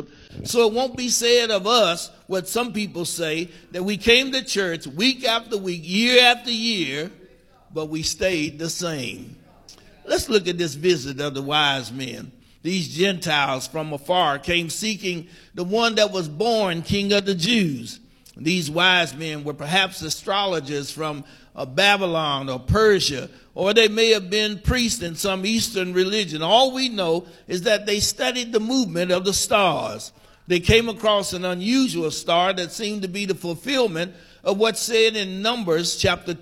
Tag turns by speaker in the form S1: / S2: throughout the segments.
S1: worship. So it won't be said of us what some people say, that we came to church week after week, year after year, but we stayed the same. Let's look at this visit of the wise men. These Gentiles from afar came seeking the one that was born King of the Jews. These wise men were perhaps astrologers from Babylon or Persia, or they may have been priests in some Eastern religion. All we know is that they studied the movement of the stars. They came across an unusual star that seemed to be the fulfillment of what's said in Numbers chapter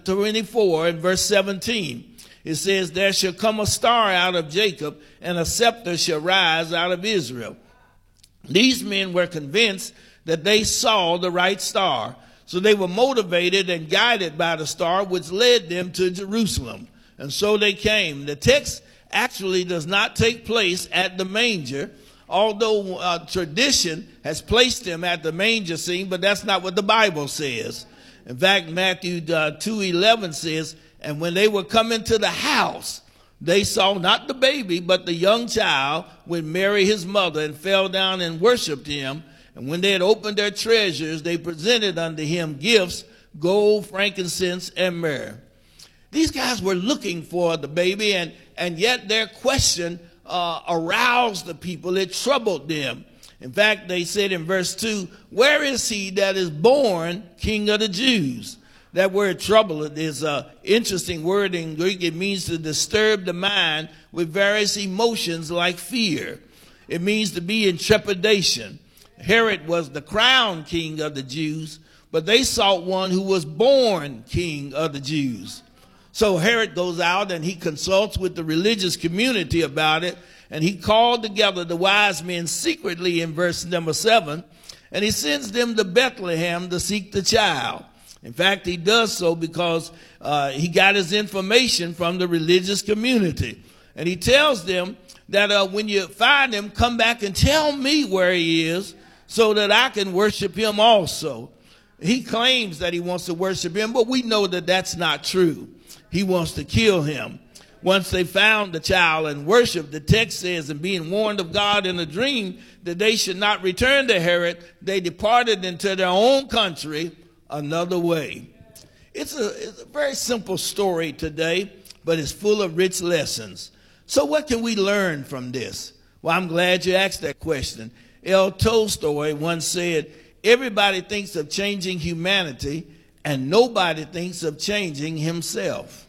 S1: 24 and verse 17. It says, there shall come a star out of Jacob, and a scepter shall rise out of Israel. These men were convinced that they saw the right star. So they were motivated and guided by the star, which led them to Jerusalem. And so they came. The text actually does not take place at the manger, although tradition has placed them at the manger scene, but that's not what the Bible says. In fact, Matthew 2:11 says, and when they were coming to the house, they saw not the baby, but the young child with Mary his mother, and fell down and worshipped him. And when they had opened their treasures, they presented unto him gifts, gold, frankincense, and myrrh. These guys were looking for the baby, and yet their question aroused the people. It troubled them. In fact, they said in verse 2, where is he that is born King of the Jews? That word trouble is an interesting word in Greek. It means to disturb the mind with various emotions like fear. It means to be in trepidation. Herod was the crowned king of the Jews, but they sought one who was born king of the Jews. So Herod goes out and he consults with the religious community about it, and he called together the wise men secretly in verse number 7, and he sends them to Bethlehem to seek the child. In fact, he does so because he got his information from the religious community. And he tells them that when you find him, come back and tell me where he is so that I can worship him also. He claims that he wants to worship him, but we know that that's not true. He wants to kill him. Once they found the child and worshiped, the text says, and being warned of God in a dream that they should not return to Herod, they departed into their own country another way. It's a very simple story today, but it's full of rich lessons. So what can we learn from this? Well, I'm glad you asked that question. L. Tolstoy once said, everybody thinks of changing humanity, and nobody thinks of changing himself.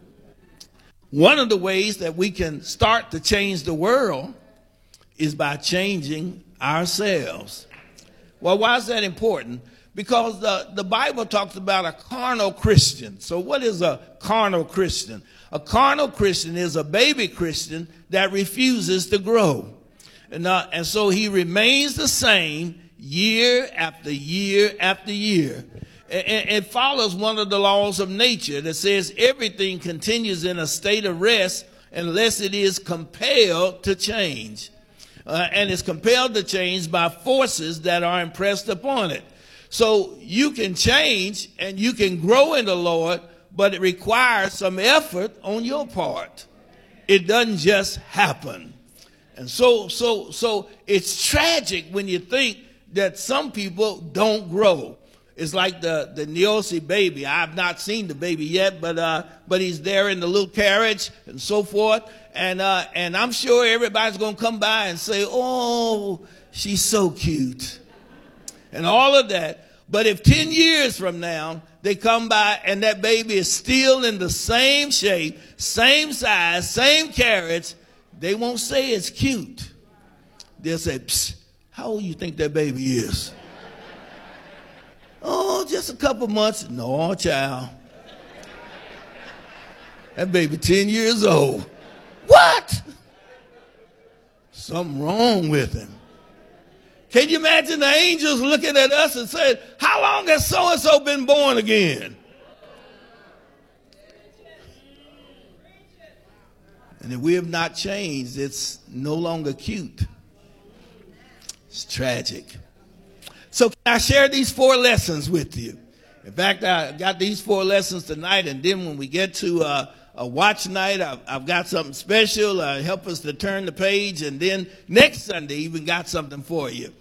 S1: One of the ways that we can start to change the world is by changing ourselves. Well, why is that important? Because the Bible talks about a carnal Christian. So what is a carnal Christian? A carnal Christian is a baby Christian that refuses to grow. And so he remains the same year after year after year. It follows one of the laws of nature that says everything continues in a state of rest unless it is compelled to change. And it's compelled to change by forces that are impressed upon it. So you can change and you can grow in the Lord, but it requires some effort on your part. It doesn't just happen. And so it's tragic when you think that some people don't grow. It's like the Niosi baby. I've not seen the baby yet, but he's there in the little carriage and so forth. And I'm sure everybody's going to come by and say, oh, she's so cute. And all of that. But if 10 years from now, they come by and that baby is still in the same shape, same size, same carriage, they won't say it's cute. They'll say, psst, how old do you think that baby is? Oh, just a couple months. No, child. That baby 10 years old. What? Something wrong with him. Can you imagine the angels looking at us and saying, how long has so-and-so been born again? And if we have not changed, it's no longer cute. It's tragic. So can I share these 4 lessons with you? In fact, I got these 4 lessons tonight, and then when we get to a watch night, I've got something special. Help us to turn the page, and then next Sunday even got something for you.